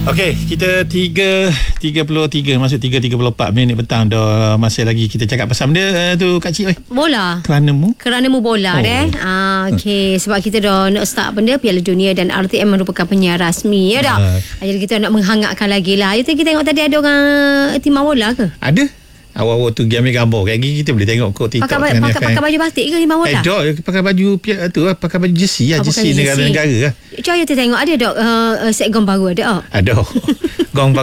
Okey, kita 3.33 masuk 3.34 minit petang dah. Masih lagi kita cakap pasal benda tu Kak Cik. Bola. Kerana-mu bola okey, sebab kita dah nak start benda Piala Dunia dan RTM merupakan penyiar rasmi ya dah. Jadi kita nak menghangatkan lagi lah. You kita tengok tadi ada orang timah bola ke? Ada. Awal-awal tu pergi ambil gambar. Kayak gini kita boleh tengok kat TikTok. Pakai baju batik ke timah bola? Pakai baju tu lah. Pakai baju jersey lah. Jersey negara-negara lah. Saya tengok ada dok set gong baru ada. Ada. Gong baru